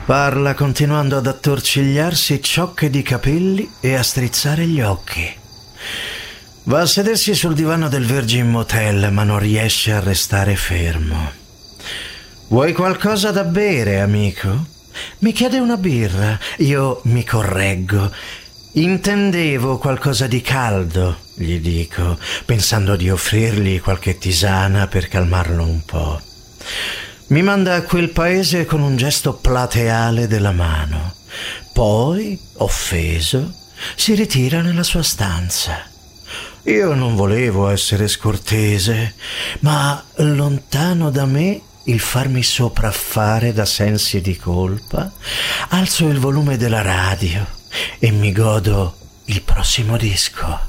Parla continuando ad attorcigliarsi ciocche di capelli e a strizzare gli occhi. Va a sedersi sul divano del Virgin Motel, ma non riesce a restare fermo. Vuoi qualcosa da bere, amico? Mi chiede una birra. Io mi correggo. Intendevo qualcosa di caldo, gli dico, pensando di offrirgli qualche tisana per calmarlo un po'. Mi manda a quel paese con un gesto plateale della mano. Poi, offeso, si ritira nella sua stanza. Io non volevo essere scortese, ma lontano da me il farmi sopraffare da sensi di colpa, alzo il volume della radio e mi godo il prossimo disco.